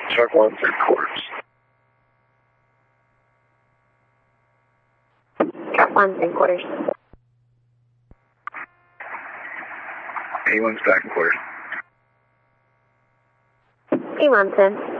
Shark 1, 3/4. Shark 1, 3/4. A1's back and quarters. A1, 10.